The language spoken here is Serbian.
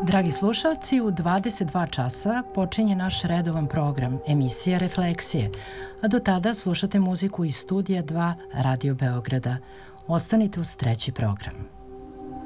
Dragi slušalci, u 22 časa počinje naš redovan program, emisija Refleksije, a do tada slušate muziku iz studija 2 Radio Beograda. Ostanite uz treći program.